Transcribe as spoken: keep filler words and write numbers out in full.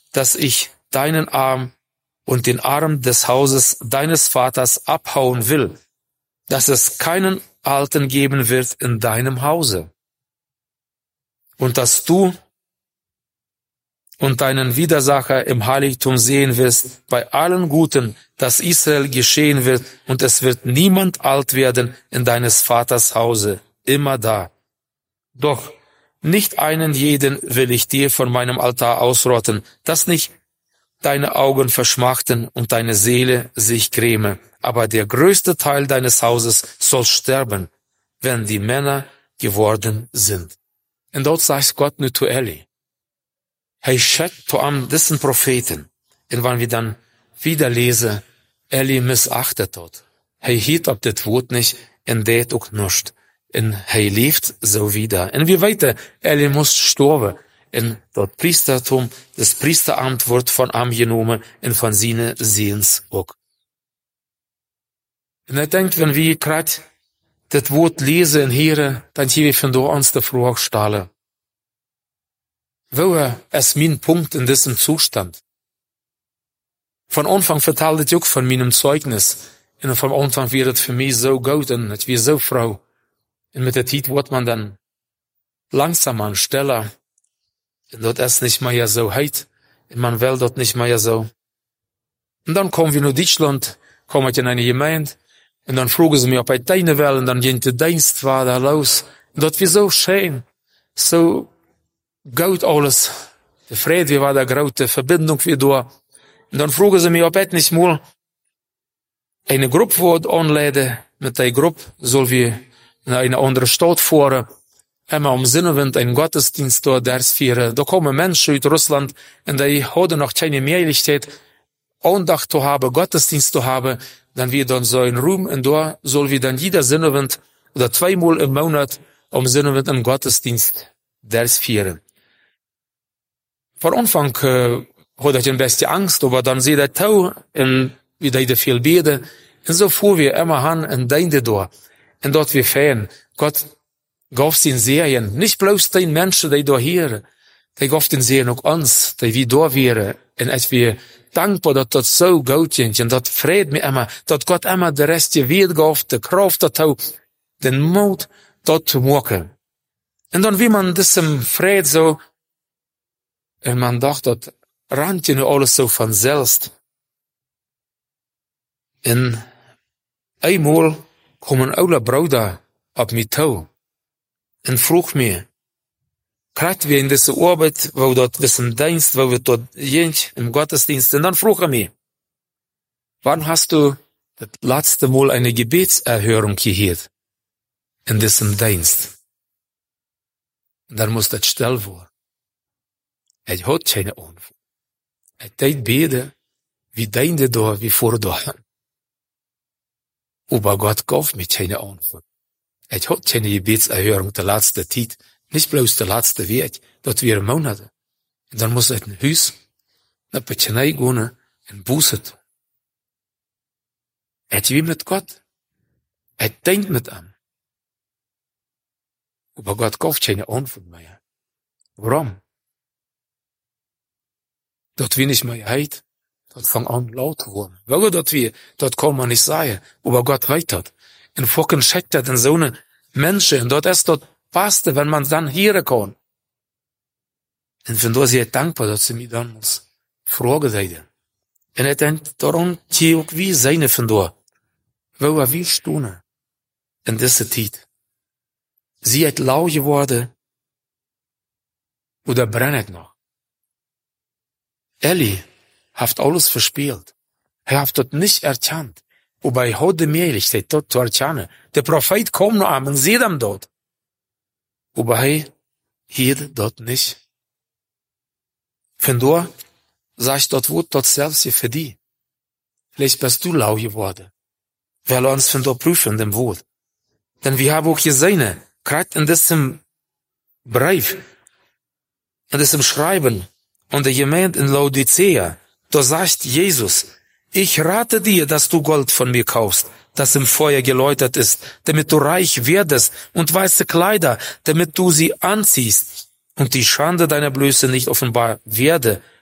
dass ich deinen Arm und den Arm des Hauses deines Vaters abhauen will, dass es keinen Alten geben wird in deinem Hause. Und dass du und deinen Widersacher im Heiligtum sehen wirst, bei allen Guten, das Israel geschehen wird, und es wird niemand alt werden in deines Vaters Hause, immer da. Doch nicht einen jeden will ich dir von meinem Altar ausrotten, dass nicht deine Augen verschmachten und deine Seele sich gräme. Aber der größte Teil deines Hauses soll sterben, wenn die Männer geworden sind. En dort sagt Gott nu zu Eli. Hij schickt zu am diesen Propheten. En wanneer we dan wieder lesen, Eli missachtet dort. Hij hielt op dit woord nicht en deed ook nichts. En hij leeft so wieder. En wir weten, Eli muss sterben. En dat Priestertum, das Priesteramt wordt von am genomen en van zijn ziens ook. En ik denk, wenn wir gerade das Wort lesen en hören, dann hier wir von da uns die Frage stellen. Wo ist mein Punkt in diesem Zustand? Von Anfang vertelde ich auch von meinem Zeugnis. Und von Anfang wird es für mich so gut und ich bin so froh. Und mit der Zeit wird man dann langsamer und stiller. Und dort ist nicht mehr so heiß. Und man will dort nicht mehr so. Und dann kommen wir nach Deutschland, kommen in eine Gemeinde. Und dann fragen sie mich, ob ich deine will. Und dann geht der Dienst war da los. Und dort wird so schön. So gut alles. Der Friede, wie war da große Verbindung wie da. Und dann fragen sie mich, ob ich nicht mal eine Gruppe anleiten. Mit der Gruppe soll wir in eine andere Stadt fahren. Einmal um Sinnewind einen Gottesdienst dort durchführen. Da kommen Menschen aus Russland und die haben noch keine Möglichkeit, Andacht zu haben, Gottesdienst zu haben. Dann wird dann so ein Raum und da soll wir dann jeder Sinnewind oder zweimal im Monat um Sinnewind einen Gottesdienst durchführen. Von Anfang äh, hatte ich ein bisschen Angst, aber dann sehe ich Tau und wir da viel beten. Und so fuhren wir immer an und deinte da. Und dort wir fern. Gott gab den Serien, nicht bloß den Menschen, die da hier, die gab den Serien auch uns, die wir da wären. Und ich wir dankbar, dass das so gut ging. Und das freut mich immer, dass Gott immer der Rest gewählt gab, die Kraft dazu, den Mut, das zu machen. Und dann, wie man diesem Fried so, und man dachte, das rannt ja nur alles so von selbst. Und einmal kommen alle Brüder auf mich zu und frug mir, gerade wir in dieser Arbeit, wo dort wissen Dienst, wo wir dort sind, im Gottesdienst, und dann frug er mich, wann hast du das letzte Mal eine Gebetserhörung gehört in diesem Dienst? Und dann muss das still werden. Ich hatte keine Antwort. Ich deed beten, wie deinde da, wie vor da. Aber Gott gab mir keine Antwort. Ich hatte keine Gebetserhörung der letzten Zeit, nicht bloß der letzte Weg, das wären Monate. Und dann muss ich in ein Haus, nach Petschenei gehen und Buße tun. Ich will mit Gott. Ich denke mit ihm. Aber Gott gab keine Antwort mehr. Warum? Dort wir nicht mehr heit, dort fang an laut zu werden. Weil dort wir, dort kann man nicht sagen, aber Gott weiß das. In Focken schickt er den so eine Menschen, und dort ist dort Passte, wenn man dann hier kann. Und von da sehr dankbar, dass sie mich dann muss fragen seiden. Und ich denke, darum die auch wie seine von da. Weil wir wie stunden in dieser Zeit. Sie hat lau geworden oder brennt noch. Eli hat alles verspielt. Er hat das nicht erkannt. Aber er hat die Möglichkeit, das zu erkennen. Der Prophet kommt noch an und sieht ihm dort. Aber er hielt das nicht. Von da sagt das Wort das selbst für dich. Vielleicht bist du lau geworden. Wir uns von da prüfen, dem Wort. Denn wir haben auch gesehen, gerade in diesem Brief, in diesem Schreiben, und der Gemeinde in Laodicea, da sagt Jesus, ich rate dir, dass du Gold von mir kaufst, das im Feuer geläutert ist, damit du reich werdest, und weiße Kleider, damit du sie anziehst, und die Schande deiner Blöße nicht offenbar werde,